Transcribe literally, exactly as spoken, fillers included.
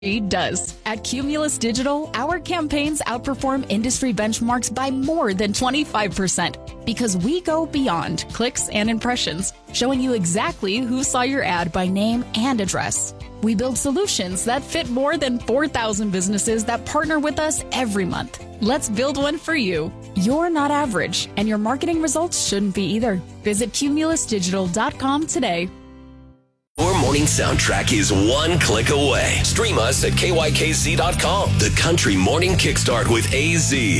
does. At Cumulus Digital, our campaigns outperform industry benchmarks by more than twenty-five percent because we go beyond clicks and impressions, showing you exactly who saw your ad by name and address. We build solutions that fit more than four thousand businesses that partner with us every month. Let's build one for you. You're not average, and your marketing results shouldn't be either. Visit cumulus digital dot com today. Your morning soundtrack is one click away. Stream us at K Y K Z dot com. The Country Morning Kickstart with A Z.